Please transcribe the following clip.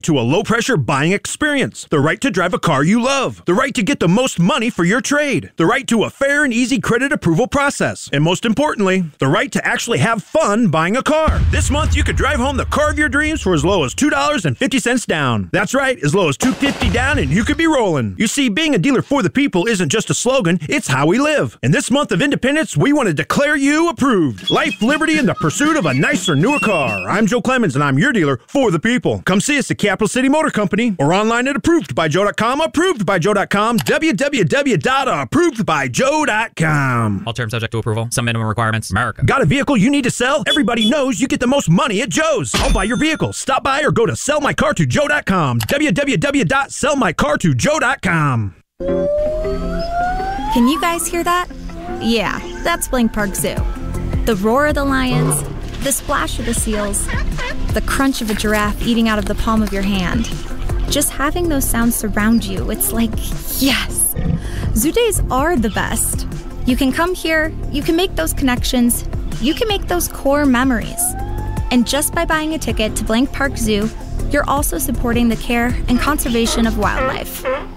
to a low-pressure buying experience, the right to drive a car you love, the right to get the most money for your trade, the right to a fair and easy credit approval process, and most importantly, the right to actually have fun buying a car. This month, you could drive home the car of your dreams for as low as $2.50 down. That's right, as low as $2.50 down, and you could be rolling. You see, being a dealer for the people isn't just a slogan, it's how we live. And this month of independence, we want to declare you approved. Life, liberty, and the pursuit of a nicer, newer car. I'm Joe Clemens, and I'm your dealer for the people. Come see us at Capital City Motor Company or online at approvedbyjoe.com, approvedbyjoe.com, www.approvedbyjoe.com. All terms subject to approval. Some minimum requirements. America. Got a vehicle you need to sell? Everybody knows you get the most money at Joe's. I'll buy your vehicle. Stop by or go to sellmycar2joe.com, www.sellmycar2joe.com. Can you guys hear that? Yeah, that's Blank Park Zoo. The roar of the lions, the splash of the seals, the crunch of a giraffe eating out of the palm of your hand. Just having those sounds surround you, it's like, yes! Zoo days are the best. You can come here, you can make those connections, you can make those core memories. And just by buying a ticket to Blank Park Zoo, you're also supporting the care and conservation of wildlife.